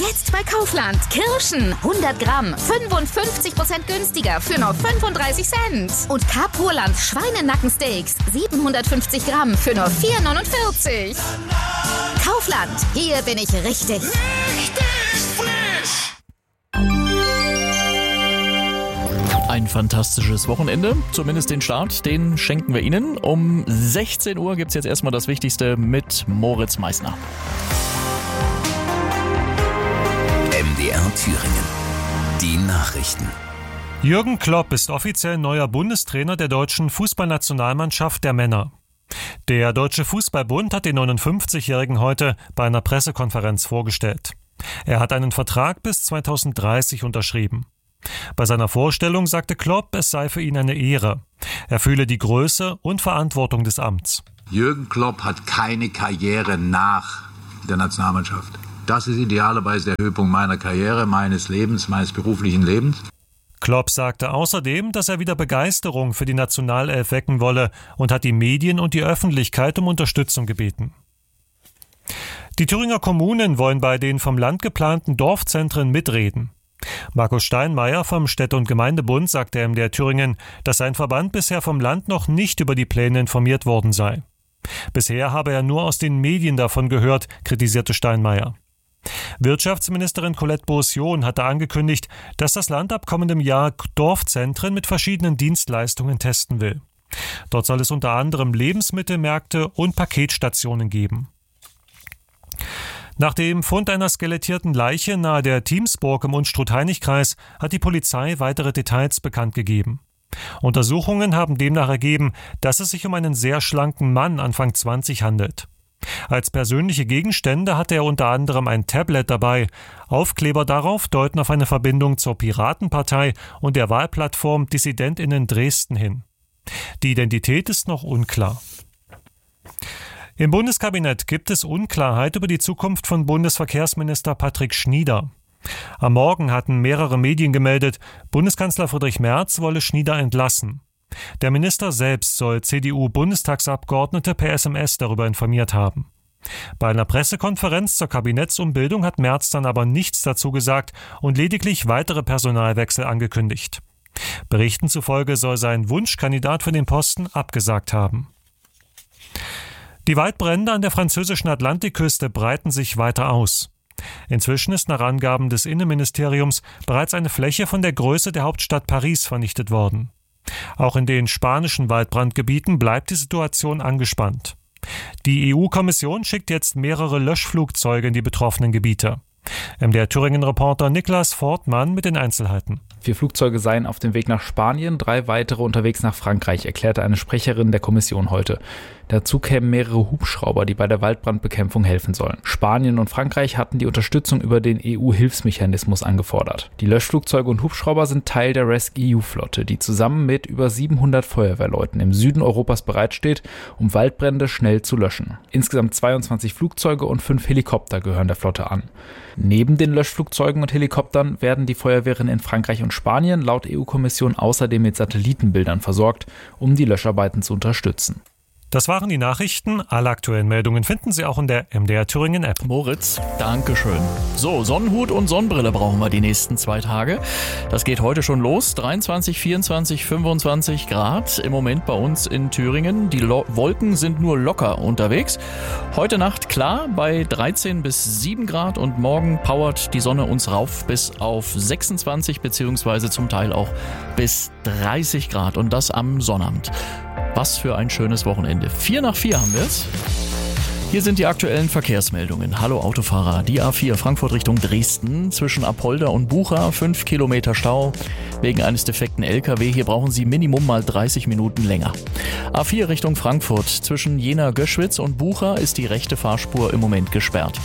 Jetzt bei Kaufland. Kirschen 100 Gramm, 55% günstiger für nur 35 Cent. Und Carpurland Schweinenackensteaks 750 Gramm für nur 4,49. Kaufland, hier bin ich richtig. Richtig frisch! Ein fantastisches Wochenende, zumindest den Start, den schenken wir Ihnen. Um 16 Uhr gibt es jetzt erstmal das Wichtigste mit Moritz Meissner. MDR Thüringen. Die Nachrichten. Jürgen Klopp ist offiziell neuer Bundestrainer der deutschen Fußballnationalmannschaft der Männer. Der Deutsche Fußballbund hat den 59-Jährigen heute bei einer Pressekonferenz vorgestellt. Er hat einen Vertrag bis 2030 unterschrieben. Bei seiner Vorstellung sagte Klopp, es sei für ihn eine Ehre. Er fühle die Größe und Verantwortung des Amts. Jürgen Klopp hat keine Karriere nach der Nationalmannschaft. Das ist idealerweise der Höhepunkt meiner Karriere, meines Lebens, meines beruflichen Lebens. Klopp sagte außerdem, dass er wieder Begeisterung für die Nationalelf wecken wolle und hat die Medien und die Öffentlichkeit um Unterstützung gebeten. Die Thüringer Kommunen wollen bei den vom Land geplanten Dorfzentren mitreden. Markus Steinmeier vom Städte- und Gemeindebund sagte MDR Thüringen, dass sein Verband bisher vom Land noch nicht über die Pläne informiert worden sei. Bisher habe er nur aus den Medien davon gehört, kritisierte Steinmeier. Wirtschaftsministerin Colette Beaussion hatte angekündigt, dass das Land ab kommendem Jahr Dorfzentren mit verschiedenen Dienstleistungen testen will. Dort soll es unter anderem Lebensmittelmärkte und Paketstationen geben. Nach dem Fund einer skelettierten Leiche nahe der Tiemsburg im Unstrut-Hainich-Kreis hat die Polizei weitere Details bekannt gegeben. Untersuchungen haben demnach ergeben, dass es sich um einen sehr schlanken Mann Anfang 20 handelt. Als persönliche Gegenstände hatte er unter anderem ein Tablet dabei. Aufkleber darauf deuten auf eine Verbindung zur Piratenpartei und der Wahlplattform DissidentInnen Dresden hin. Die Identität ist noch unklar. Im Bundeskabinett gibt es Unklarheit über die Zukunft von Bundesverkehrsminister Patrick Schnieder. Am Morgen hatten mehrere Medien gemeldet, Bundeskanzler Friedrich Merz wolle Schnieder entlassen. Der Minister selbst soll CDU-Bundestagsabgeordnete per SMS darüber informiert haben. Bei einer Pressekonferenz zur Kabinettsumbildung hat Merz dann aber nichts dazu gesagt und lediglich weitere Personalwechsel angekündigt. Berichten zufolge soll sein Wunschkandidat für den Posten abgesagt haben. Die Waldbrände an der französischen Atlantikküste breiten sich weiter aus. Inzwischen ist nach Angaben des Innenministeriums bereits eine Fläche von der Größe der Hauptstadt Paris vernichtet worden. Auch in den spanischen Waldbrandgebieten bleibt die Situation angespannt. Die EU-Kommission schickt jetzt mehrere Löschflugzeuge in die betroffenen Gebiete. MDR Thüringen-Reporter Niklas Fortmann mit den Einzelheiten. 4 Flugzeuge seien auf dem Weg nach Spanien, 3 weitere unterwegs nach Frankreich, erklärte eine Sprecherin der Kommission heute. Dazu kämen mehrere Hubschrauber, die bei der Waldbrandbekämpfung helfen sollen. Spanien und Frankreich hatten die Unterstützung über den EU-Hilfsmechanismus angefordert. Die Löschflugzeuge und Hubschrauber sind Teil der RescEU-Flotte, die zusammen mit über 700 Feuerwehrleuten im Süden Europas bereitsteht, um Waldbrände schnell zu löschen. Insgesamt 22 Flugzeuge und 5 Helikopter gehören der Flotte an. Neben den Löschflugzeugen und Helikoptern werden die Feuerwehren in Frankreich und Spanien laut EU-Kommission außerdem mit Satellitenbildern versorgt, um die Löscharbeiten zu unterstützen. Das waren die Nachrichten. Alle aktuellen Meldungen finden Sie auch in der MDR Thüringen App. Moritz, Dankeschön. So, Sonnenhut und Sonnenbrille brauchen wir die nächsten 2 Tage. Das geht heute schon los. 23, 24, 25 Grad im Moment bei uns in Thüringen. Die Wolken sind nur locker unterwegs. Heute Nacht klar bei 13 bis 7 Grad und morgen powert die Sonne uns rauf bis auf 26 beziehungsweise zum Teil auch bis 30 Grad und das am Sonnabend. Was für ein schönes Wochenende. 4 nach 4 haben wir es. Hier sind die aktuellen Verkehrsmeldungen. Hallo Autofahrer, die A4 Frankfurt Richtung Dresden zwischen Apolda und Bucha 5 Kilometer Stau wegen eines defekten LKW. Hier brauchen Sie Minimum mal 30 Minuten länger. A4 Richtung Frankfurt zwischen Jena-Göschwitz und Bucha ist die rechte Fahrspur im Moment gesperrt.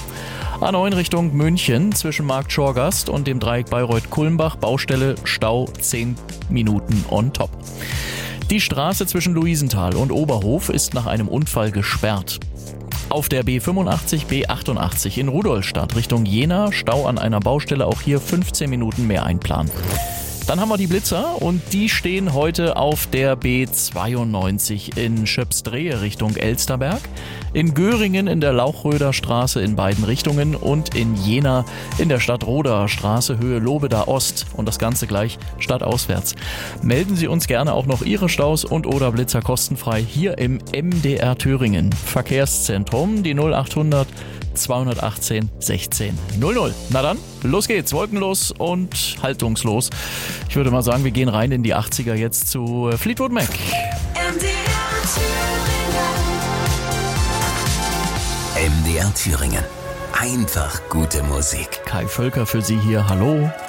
A9 Richtung München zwischen Markt Schorgast und dem Dreieck Bayreuth-Kulmbach Baustelle Stau 10 Minuten on top. Die Straße zwischen Luisenthal und Oberhof ist nach einem Unfall gesperrt. Auf der B85, B88 in Rudolstadt Richtung Jena, Stau an einer Baustelle, auch hier 15 Minuten mehr einplanen. Dann haben wir die Blitzer und die stehen heute auf der B92 in Schöpsdrehe Richtung Elsterberg, in Göringen in der Lauchröder Straße in beiden Richtungen und in Jena in der Stadtroder Straße Höhe Lobeda Ost und das Ganze gleich stadtauswärts. Melden Sie uns gerne auch noch Ihre Staus und oder Blitzer kostenfrei hier im MDR Thüringen Verkehrszentrum, die 0800 218 16 00. Na dann, los geht's, wolkenlos und haltungslos. Ich würde mal sagen, wir gehen rein in die 80er jetzt zu Fleetwood Mac. MDR Thüringen. Einfach gute Musik. Kai Völker für Sie hier, hallo.